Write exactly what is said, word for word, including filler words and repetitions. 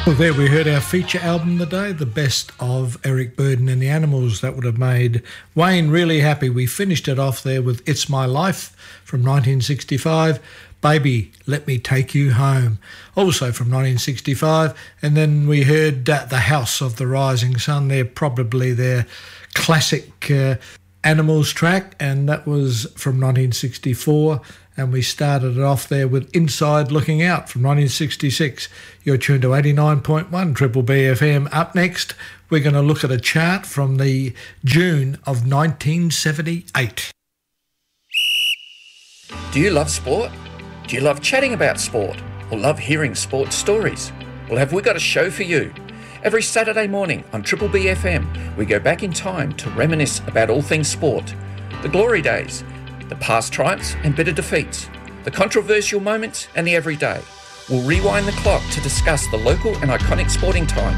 Well, there we heard our feature album today, the best of Eric Burdon and the Animals. That would have made Wayne really happy. We finished it off there with It's My Life from nineteen sixty-five, Baby, Let Me Take You Home, also from nineteen sixty-five, and then we heard uh, The House of the Rising Sun. They're probably their classic uh, Animals track, and that was from nineteen sixty-four. And we started it off there with Inside Looking Out from nineteen sixty-six. You're tuned to eighty-nine point one Triple B F M. Up next, we're going to look at a chart from the June of nineteen seventy-eight. Do you love sport? Do you love chatting about sport? Or love hearing sports stories? Well, have we got a show for you? Every Saturday morning on Triple B F M, we go back in time to reminisce about all things sport. The glory days, the past triumphs and bitter defeats, the controversial moments and the everyday. We'll rewind the clock to discuss the local and iconic sporting times